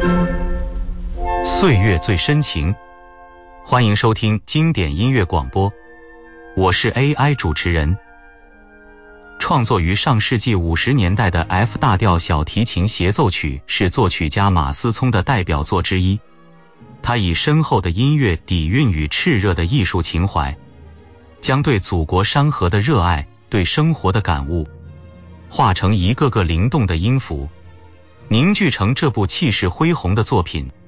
岁月最深情，欢迎收听经典音乐广播，我是 AI 主持人。创作于上世纪50年代的 F 大调小提琴协奏曲是作曲家马思聪的代表作之一。他以深厚的音乐底蕴与炽热的艺术情怀，将对祖国山河的热爱、对生活的感悟，化成一个个灵动的音符，凝聚成这部气势恢宏的作品。